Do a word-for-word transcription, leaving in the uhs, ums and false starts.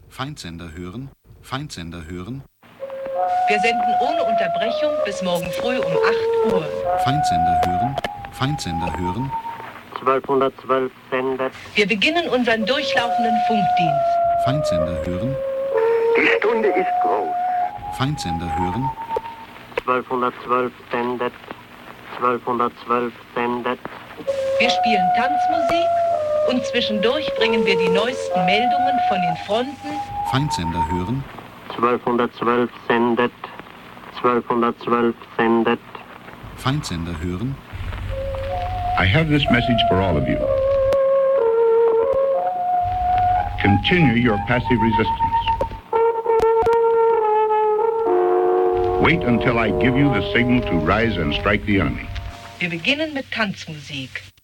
Feindsender hören, Feindsender hören. Wir senden ohne Unterbrechung bis morgen früh um acht Uhr. Feindsender hören, Feindsender hören. zwölfhundertzwölf sendet. Wir beginnen unseren durchlaufenden Funkdienst. Feindsender hören, Die Stunde ist groß. Feindsender hören. zwölfhundertzwölf sendet. zwölfhundertzwölf sendet. Wir spielen Tanzmusik und zwischendurch bringen wir die neuesten Meldungen von den Fronten. Feindsender hören, zwölfhundertzwölf sendet. zwölfhundertzwölf sendet. Feindsender hören. I have this message for all of you. Continue your passive resistance. Wait until I give you the signal to rise and strike the enemy. Wir beginnen mit Tanzmusik.